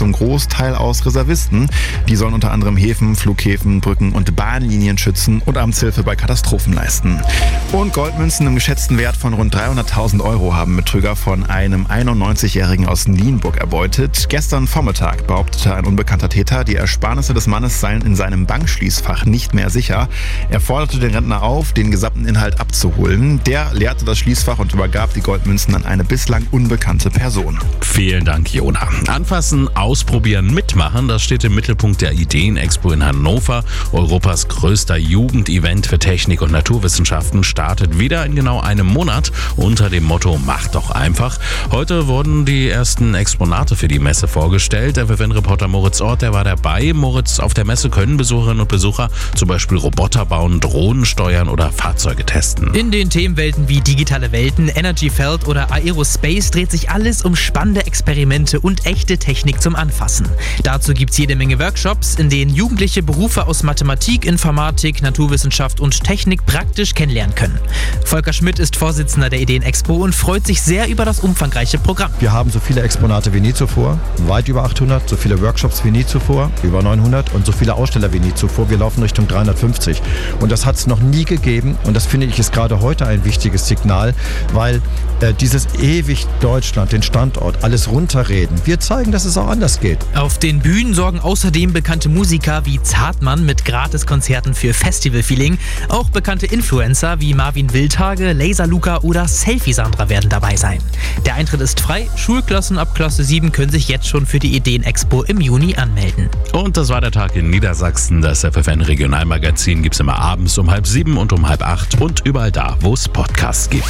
zum Großteil aus Reservisten. Die sollen unter anderem Häfen, Flughäfen, Brücken und Bahnlinien schützen und Amtshilfe bei Katastrophen leisten. Und Goldmünzen im geschätzten Wert von rund 300.000 Euro haben Betrüger von einem 91-Jährigen aus Nienburg erbeutet. Gestern Vormittag behauptete ein unbekannter Täter, die Ersparnisse des Mannes seien in seinem Bankschließfach nicht mehr sicher. Er forderte den Rentner auf, den gesamten Inhalt abzuholen. Der leerte das Schließfach und übergab die Goldmünzen an eine bislang unbekannte Person. Vielen Dank, Jona. Anfassen, ausprobieren, mitmachen, das steht im Mittelpunkt der Ideen-Expo in Hannover. Europas größter Jugendevent für Technik und Naturwissenschaften startet wieder in genau einem Monat unter dem Motto Mach doch einfach. Heute wurden die ersten Exponate für die Messe vorgestellt. Der FFN-Reporter Moritz Ort, der war dabei. Moritz, auf der Messe können Besucherinnen und Besucher zum Beispiel Roboter bauen, Drohnen steuern oder Fahrzeuge testen. In den Themenwelten wie digitale Welten, Energy-Feld oder Aerospace dreht sich alles um spannende Experimente und echte Technik zum Anfassen. Dazu gibt es jede Menge Workshops, in denen Jugendliche Berufe aus Mathematik, Informatik, Naturwissenschaft und Technik praktisch kennenlernen können. Volker Schmidt ist Vorsitzender der Ideen-Expo und freut sich sehr über das umfangreiche Programm. Wir haben so viele Exponate wie nie zuvor, weit über 800, so viele Workshops wie nie zuvor, über 900 und so viele Aussteller wie nie zuvor. Wir laufen Richtung 350 und das hat es noch nie gegeben und das finde ich ist gerade heute ein wichtiges Signal, weil dieses ewig Deutschland, den Standort, alles runterreden. Wir zeigen, dass es auch anders geht. Auf den Bühnen sorgen außerdem bekannte Musiker wie Zartmann mit Gratiskonzerten für Festival-Feeling. Auch bekannte Influencer wie Marvin Wildhage, Laser Luca oder Selfie Sandra werden dabei sein. Der Eintritt ist frei. Schulklassen ab Klasse 7 können sich jetzt schon für die Ideen-Expo im Juni anmelden. Und das war der Tag in Niedersachsen. Das FFN-Regionalmagazin gibt es immer abends um 7:30 und um 7:30 und überall da, wo es Podcasts gibt.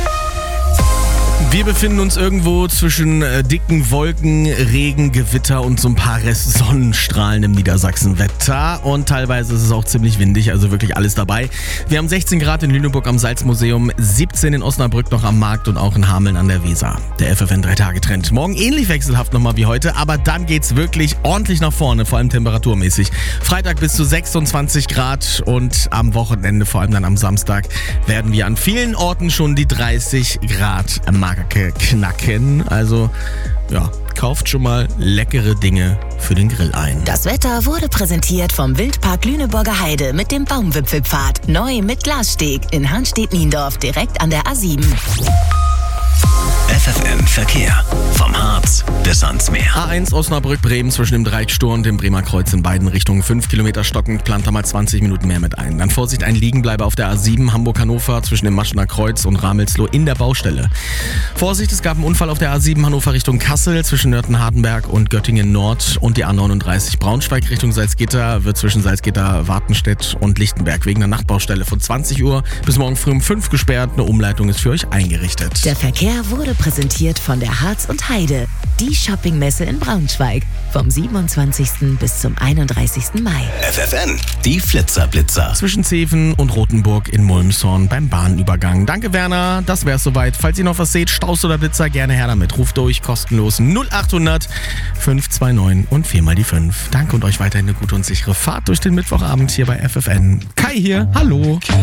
Wir befinden uns irgendwo zwischen dicken Wolken, Regen, Gewitter und so ein paar Sonnenstrahlen im Niedersachsen-Wetter. Und teilweise ist es auch ziemlich windig, also wirklich alles dabei. Wir haben 16 Grad in Lüneburg am Salzmuseum, 17 in Osnabrück noch am Markt und auch in Hameln an der Weser. Der FFN 3-Tage-Trend. Morgen ähnlich wechselhaft nochmal wie heute, aber dann geht's wirklich ordentlich nach vorne, vor allem temperaturmäßig. Freitag bis zu 26 Grad und am Wochenende, vor allem dann am Samstag, werden wir an vielen Orten schon die 30 Grad Marke knacken. Also, ja, kauft schon mal leckere Dinge für den Grill ein. Das Wetter wurde präsentiert vom Wildpark Lüneburger Heide mit dem Baumwipfelpfad. Neu mit Glassteg in Hanstedt-Niendorf, direkt an der A7. FFN Verkehr. Vom Harz bis ans Meer. A1 Osnabrück-Bremen zwischen dem Dreieck Stur und dem Bremer Kreuz in beiden Richtungen. 5 Kilometer stockend, plant da mal 20 Minuten mehr mit ein. Dann Vorsicht, ein Liegenbleiber auf der A7 Hamburg-Hannover zwischen dem Maschener Kreuz und Ramelsloh in der Baustelle. Vorsicht, es gab einen Unfall auf der A7 Hannover Richtung Kassel zwischen Nörten-Hardenberg und Göttingen Nord und die A39 Braunschweig Richtung Salzgitter wird zwischen Salzgitter, Wartenstedt und Lichtenberg wegen der Nachtbaustelle von 20 Uhr bis morgen früh um 5 gesperrt. Eine Umleitung ist für euch eingerichtet. Der Verkehr wurde präsentiert von der Harz und Heide, die Shoppingmesse in Braunschweig, vom 27. bis zum 31. Mai. FFN, die Flitzer-Blitzer. Zwischen Zeven und Rothenburg in Mulmshorn beim Bahnübergang. Danke, Werner, das wär's soweit. Falls ihr noch was seht, Staus oder Blitzer, gerne her damit. Ruft durch, kostenlos 0800 529 und 4 mal die 5. Danke und euch weiterhin eine gute und sichere Fahrt durch den Mittwochabend hier bei FFN. Kai hier, hallo.